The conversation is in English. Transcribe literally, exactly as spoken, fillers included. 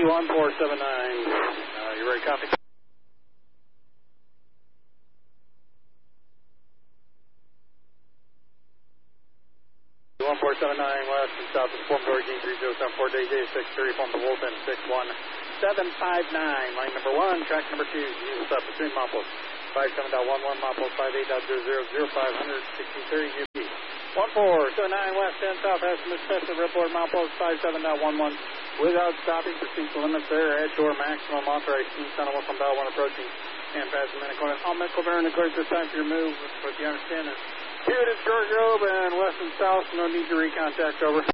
one four seven nine. Uh, you ready, copy? one four seven nine west and south is form door G three zero seven four D J six three form the Wolfen six one seven five nine. Line number one, track number two, use up between Mopos five seven dot one one, Mopos five eight dot zero zero zero five sixteen thirty U P. one four seven nine west and south estimate special report Mopos five seven dot one one without stopping. Proceed to limits there at your maximum authorized speed. Son of Wolfen Bell one approaching and passing Minnetonka. All medical bearing according to the time for your move with the understanding. Here it is, Short Grove and west and south. No need to recontact, over.